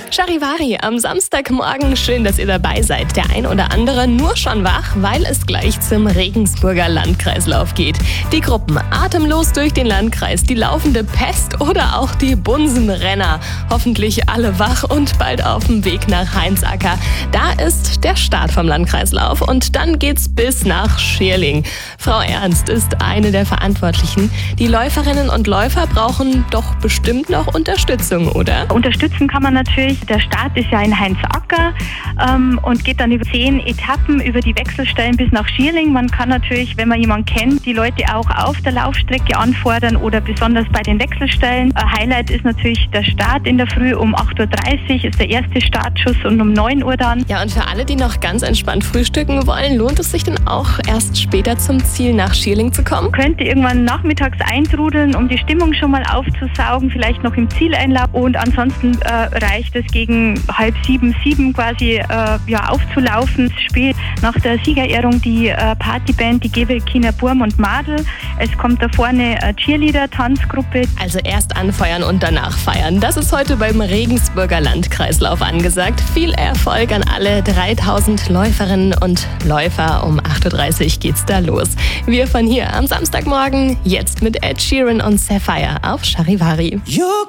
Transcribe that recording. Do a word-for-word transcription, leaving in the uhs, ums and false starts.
Charivari am Samstagmorgen, schön, dass ihr dabei seid. Der ein oder andere nur schon wach, weil es gleich zum Regensburger Landkreislauf geht. Die Gruppen Atemlos durch den Landkreis, die laufende Pest oder auch die Bunsenrenner. Hoffentlich alle wach und bald auf dem Weg nach Heinzacker. Da ist der Start vom Landkreislauf und dann geht's bis nach Schierling. Frau Ernst ist eine der Verantwortlichen. Die Läuferinnen und Läufer brauchen doch bestimmt noch Unterstützung, oder? Unterstützen kann man natürlich. Der Start ist ja in Heinzacker ähm, und geht dann über zehn Etappen über die Wechselstellen bis nach Schierling. Man kann natürlich, wenn man jemanden kennt, die Leute auch auf der Laufstrecke anfordern oder besonders bei den Wechselstellen. Ein Highlight ist natürlich der Start in der Früh um acht Uhr dreißig ist der erste Startschuss und um neun Uhr dann. Ja, und für alle, die noch ganz entspannt frühstücken wollen, lohnt es sich denn auch erst später zum Ziel nach Schierling zu kommen? Könnte irgendwann nachmittags eintrudeln, um die Stimmung schon mal aufzusaugen, vielleicht noch im Zieleinlauf. Und ansonsten äh, reicht es gegen halb sieben, sieben quasi äh, ja, aufzulaufen. Spät nach der Siegerehrung die äh, Partyband, die Gewelkiner Burm und Madel. Es kommt da vorne eine Cheerleader-Tanzgruppe. Also erst anfeuern und danach feiern. Das ist heute beim Regensburger Landkreislauf angesagt. Viel Erfolg an alle dreitausend Läuferinnen und Läufer. Um acht Uhr dreißig geht's da los. Wir von hier am Samstagmorgen, jetzt mit Ed Sheeran und Sapphire auf Charivari.